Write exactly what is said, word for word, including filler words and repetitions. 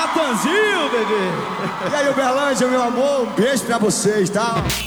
Natanzinho, bebê. E aí, Uberlândia, meu amor, um beijo pra vocês, tá?